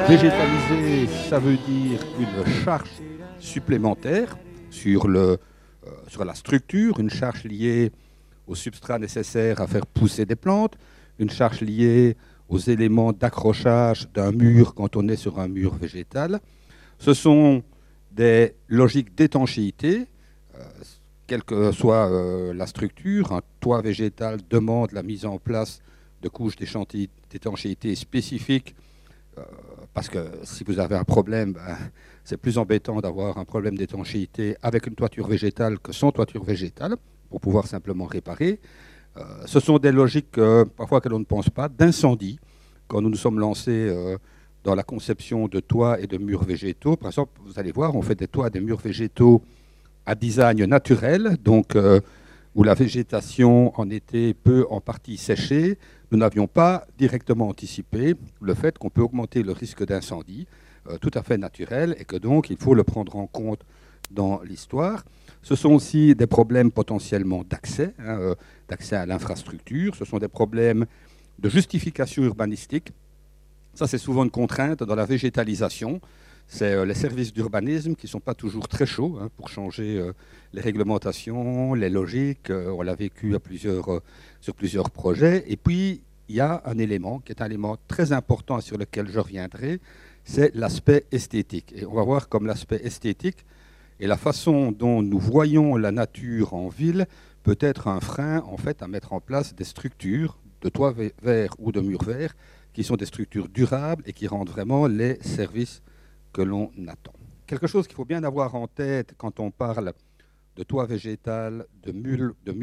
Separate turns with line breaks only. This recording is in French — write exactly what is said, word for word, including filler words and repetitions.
Végétaliser, ça veut dire une charge supplémentaire sur, le, euh, sur la structure, une charge liée au substrat nécessaire à faire pousser des plantes, une charge liée aux éléments d'accrochage d'un mur quand on est sur un mur végétal. Ce sont des logiques d'étanchéité, euh, quelle que soit euh, la structure. Un toit végétal demande la mise en place de couches d'étanchéité spécifiques, euh, parce que si vous avez un problème, ben, c'est plus embêtant d'avoir un problème d'étanchéité avec une toiture végétale que sans toiture végétale, pour pouvoir simplement réparer. Euh, ce sont des logiques, euh, parfois, que l'on ne pense pas, d'incendie. Quand nous nous sommes lancés euh, dans la conception de toits et de murs végétaux, par exemple, vous allez voir, on fait des toits et des murs végétaux à design naturel, donc euh, où la végétation en été peut en partie sécher. Nous n'avions pas directement anticipé le fait qu'on peut augmenter le risque d'incendie, euh, tout à fait naturel, et que donc il faut le prendre en compte dans l'histoire. Ce sont aussi des problèmes potentiellement d'accès, hein, euh, d'accès à l'infrastructure. Ce sont des problèmes de justification urbanistique. Ça, c'est souvent une contrainte dans la végétalisation. C'est euh, les services d'urbanisme qui ne sont pas toujours très chauds hein, pour changer euh, les réglementations, les logiques. Euh, on l'a vécu à plusieurs, euh, sur plusieurs projets. Et puis, il y a un élément qui est un élément très important et sur lequel je reviendrai, c'est l'aspect esthétique. Et on va voir comme l'aspect esthétique et la façon dont nous voyons la nature en ville peut être un frein en fait, à mettre en place des structures de toits verts ou de murs verts qui sont des structures durables et qui rendent vraiment les services que l'on attend. Quelque chose qu'il faut bien avoir en tête quand on parle de toit végétal, de murs, de